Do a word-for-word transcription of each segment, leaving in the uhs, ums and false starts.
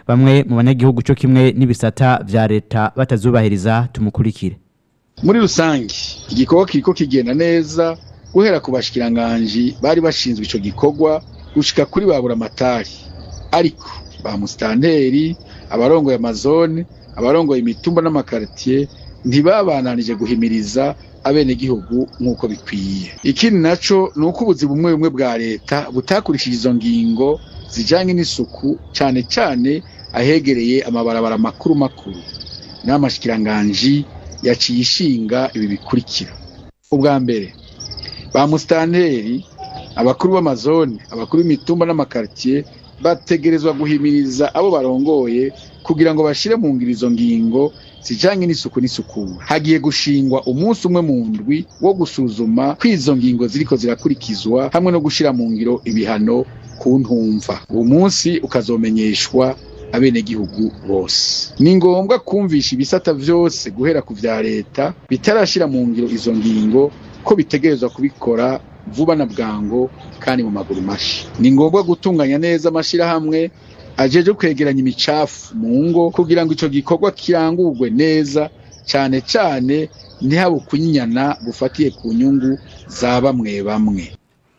bamwe mu banyagihugu cyo kimwe n'ibisata vya leta batazubahiriza. Tumukurikire. Muri rusangi igikorwa kiriko kigenda neza guhera ku bashikiranganje bari bashinzwe ico gikorwa gushika kuri babura matari, ariko ba mustanteri, abarongo ya mazone, abarongo imitumba n'amakartier ntibabananije guhimiriza abene gihugu nkuko bikwiye. Ikindi naco nuko ubuzi bumwe bumwe bwa leta butakurishije izo ngingo zijanye n'isuku cyane cyane ahegereye amabarabara makuru makuru. N'amashikiranganje yaciye ishinga ibi bikurikira. Ubwa mbere ba mustanteri, abakuru b'amazone, abakuru b'imitumba n'amakartier bategerezwa guhimiriza abo barongoye kugira ngo bashire mu ngirizo ngingo zijanye n'isuku n'isukura. Hagiye gushingwa umunsi umwe mu ndwi wo gusuzuma kwizo ngingo ziriko zirakurikizwa hamwe no gushira mu ngiro ibihano ku ntumva. Uwo munsi ukazomenyeshwa abene gihugu bose. Ni ngombwa kumvisha ibisata vyose guhera ku vya leta bitarashira mu ngiro izo ngingo ko bitegerezwa kubikora vuba na bwango kandi mu maguru mashi. Ni ngombwa gutunganya neza amashira hamwe ajeje kwegeranya imicafu mu ngo kugira ngo ico gikorwa kirangurwe neza, cyane cyane ntihabu kunyinyana gufatiye ku nyungu za bamwe bamwe.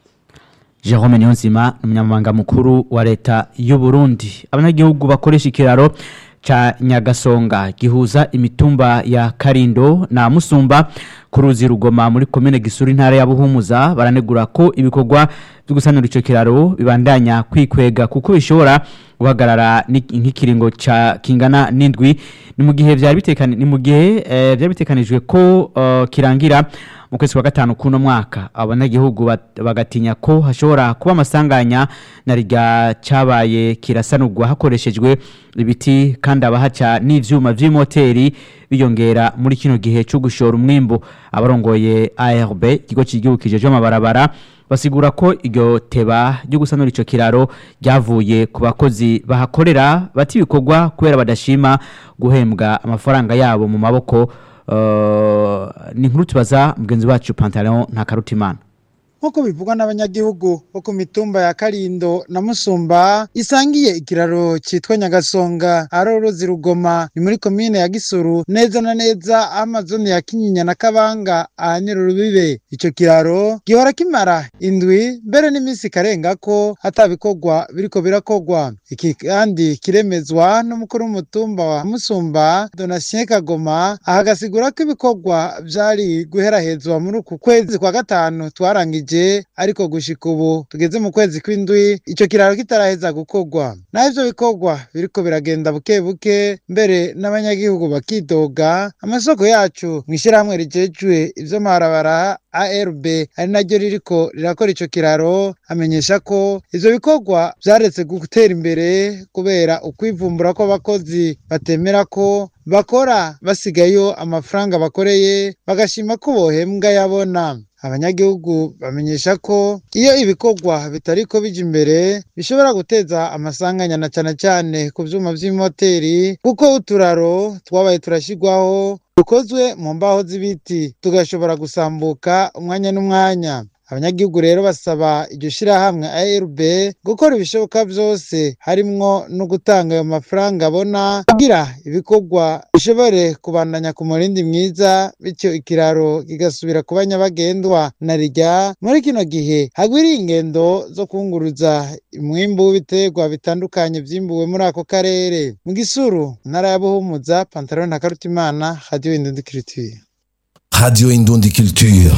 Jerome Niyonzima umunyamabanga mukuru wa leta y'u Burundi. Abanyagihugu bakoresha ikiraro cha Nyagasonga gihuza imitumba ya Karindo na Musumba ku ruzi Rugoma muri komine Gisuru intara ya Buhumuza baranegura ko ibikorwa byo gusanura ico kiraro bibandanya kwikwega kuko bishobora guhagarara nk'ikiringo ca kingana n'indwi. Ni mu gihe vyari bitekanye ni mu gihe eh, vyari bitekanijwe ko uh, kirangira mu kwezi kwa gatanu kuno mwaka. Abanyagihugu bagatinya ko hashobora kuba amasanganya na riga cabaye kirasanurwa hakoreshejwe ibiti kandi abahaca n'ivyuma vy'imoteri biyongera muri kino gihe cyo gushora umwimbo. Abarongoye A R B ikigo cy'igihugu kijeje amabarabara basigura ko iryo teba ryo gusanura ico kiraro ryavuye ku bakozi bahakorera bati bikorwa kubera badashima guhembwa amafaranga yabo mu maboko. Uh, ni nkuru tubaza mugenzi wacu Pantalon nta Karutimana. Nkuko bivugwa n'abanyagihugu bo ku mitumba ya Karindo na Musumba isangiye ikiraro citwa Nyagasonga arorozi Rugoma ni muri komine ya Gisuru neza na neza amazone ya Kinyinya na Kabanga ahanyura rubibe. Ico kiraro gihora kimara indwi mbere n'iminsi karenga ko hatabikorwa biriko birakogwa. Iki kandi kiremezwa n'umukuru w'umutumba wa Musumba Donatien Kagoma ahagasigura ko ibikorwa vyari guherahezwa muri uku kwezi kwa gatanu twarangije, ariko gushika ubu tugeze mu kwezi kw'indwi ico kiraro kitaraheza gukogwa. Na ivyo bikorwa biriko biragenda buke buke mbere n'abanyagihugu bakidoga. Amasoko yacu mwishirahamwe rijejwe ivyo mabarabara A R B ari naryo ririko rirakora ico kiraro amenyesha ko ivyo bikorwa vyaretse gutera imbere kubera ukwivumbura ko abakozi batemera ko bakora basigayo amafaranga bakoreye bagashima ko bohembwa yabona. Abanyagihugu bamenyesha ko iyo ibikorwa bitariko bija imbere bishobora guteza amasanganya na cyane cyane ku vyuma vy'imoteri kuko uturaro twabaye turashigwaho dukozwe mu mbaho z'ibiti tugashobora gusambuka umwanya n'umwanya. Abanyagihugu rero basaba iryo shirahamwe A R B gukora ibishoboka vyose harimwo no gutanga ayo mafaranga abona kugira ibikorwa bishobore kubandanya ku murindi mwiza, bityo ikiraro kigasubira kuba nyabagendwa na rijya muri kino gihe hagwiriye ingendo zo kunguruza umwimbu w'ibiterwa bitandukanye vyimbuwe muri ako karere. Mu Gisuru ntara ya Buhumuza, Pantalon na Karutimana, Radio Indundi Culture. Radio Indundi Culture.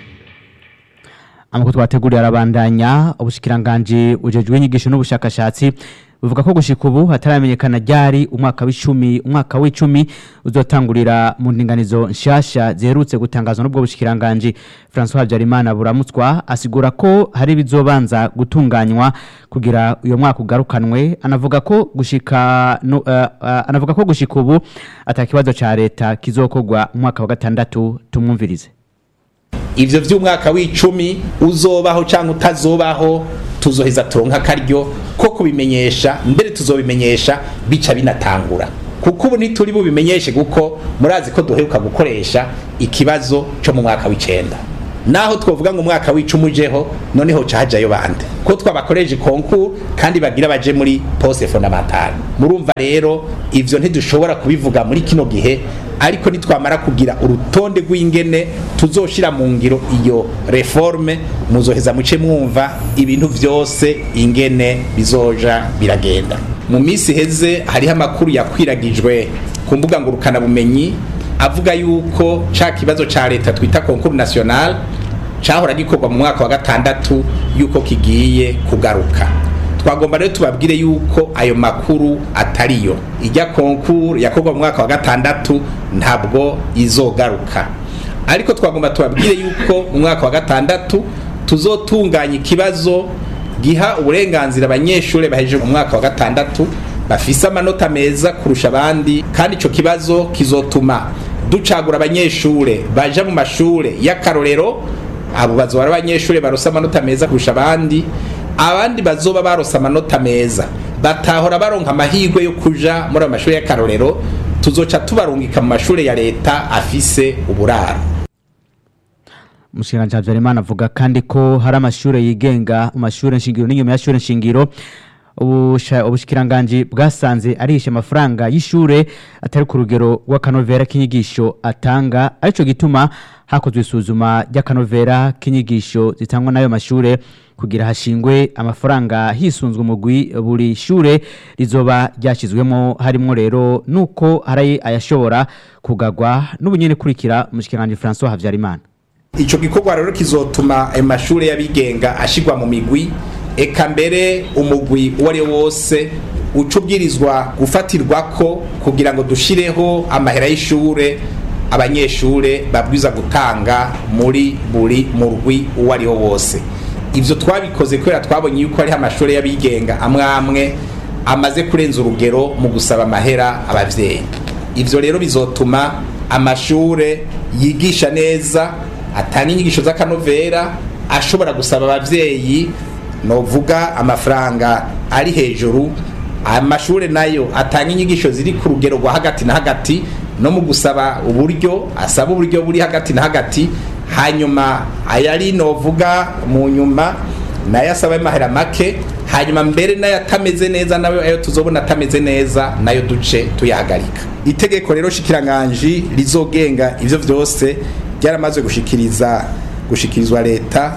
Amakuru twateguriye arabandanya. Ubushikiranganje ujejwe inyigisho n'ubushakashatsi buvuga ko gushika ubu hataramenyekana ryari umwaka w'icumi umwaka w'icumi uzotangurira mu ndinganizo nshasha ziherutse gutangazwa n'ubwo bushikiranganje. François Habyarimana buramutswa asigura ko hari bizobanza gutunganywa kugira uyo mwaka ugarukanwe. Anavuga ko gushika no, uh, uh, anavuga ko gushika ubu atakibazo ca leta kizokogwa umwaka wa gatandatu. Tumwumvirize. Ivyo vy'umwaka w'icumi uzobaho canke utazobaho tuzoheza turonka karyo ko kubimenyesha, mbere tuzobimenyesha bica binatangura kuko ubu ntituri bubimenyeshe kuko murazi ko duheruka gukoresha ikibazo cyo mu mwaka w'icenda. naho twovuga ngo umwaka w'icumi ujeho noneho cahajayo bande ko twabakoreje concours kandi bagira baje muri poste fondamentale. Murumva rero ivyo ntidushobora kubivuga muri kino gihe, ariko nitwamara kugira urutonde rw'ingene tuzoshira mu ngiro iyo reforme, muzoheza muce mwumva ibintu vyose ingene bizoja biragenda. Mu misi heze hariho amakuru yakwiragijwe ku mbuga ngurukana bumenyi avuga yuko ca kibazo ca leta twita concours national cahora gikorwa mu mwaka wa gatandatu yuko kigiye kugaruka. Twagomba rero tubabwire yuko ayo makuru atariyo. Ijya concours yakorwa mu mwaka wa gatandatu ntabwo izogaruka, ariko twagomba tubabwire yuko mu mwaka wa gatandatu tuzotunganya ikibazo giha uburenganzira abanyeshure bahejeje mu mwaka wa gatandatu bafise amanota meza kurusha abandi, kandi ico kibazo kizotuma ducagura abanyeshure baja mu mashure y'akarorero. Abo bazoba abanyeshure barosa amanota meza kurusha abandi, abandi bazoba barosa amanota meza batahora baronka amahirwe yo kuja muri amashuri y'akarorero, tuzoca tubarungika mu mashure ya leta afise uburaro. Mushikiranganje Habyarimana avuga kandi ko hari amashure yigenga mu mashure nshingiro n'inyuma y'ashure nshingiro ubushikiranganje bwasanze arisha amafaranga y'ishure atari ku rugero rw'akanovera k'inyigisho atanga, arico gituma hakozwe isuzuma ry'akanovera k'inyigisho zitangwa n'ayo mashure kugira hashingwe amafaranga hisunzwe umugwi buri shure rizoba ryashizwemo, harimo rero nuko hari ayashobora kugagwa n'ubunyene kurikira umushikiranganje François Habyarimana. Ico gikorwa rero kizotuma ayo mashure y'abigenga ashigwa mu migwi, eka mbere umugwi uwari wose ucubwirizwa gufatirwako kugira ngo dushireho amahera y'ishure abanyeshure babwiza gutanga muri buri murwi uwari wose. Ivyo twabikoze kubera twabonye yuko ari amashure y'abigenga amwamwe amaze kurenza urugero mu gusaba amahera abavyeyi. Ivyo rero bizotuma amashure yigisha neza atanga inyigisho z'akanovera ashobora gusaba abavyeyi novuga amafaranga ari hejuru. Amashure nayo atanga inyigisho ziri ku rugero rwa hagati na hagati, no mu gusaba uburyo asaba uburyo buri hagati na hagati, hanyuma ayari novuga mu nyuma nayo asaba amahera make, hanyuma mbere nayo atameze neza nayo ayo tuzobona atameze neza nayo duce tuyahagarika. Itegeko rero shikiranganje rizogenga ivyo vyose ryaramaze gushikiriza gushikirizwa leta